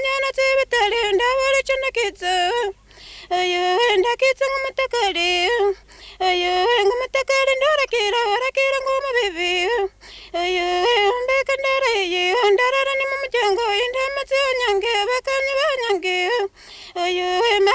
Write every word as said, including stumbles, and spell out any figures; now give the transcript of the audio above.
nyana z'ibitare ndabura icyo nakitse ayo ndakitse nk'umutakari ayo nk'umutakari ndorakira barakira nk'umubibi ayo mbega ndareye ndarara ni mu muryango indama z'inyange bakanyi banyange ayo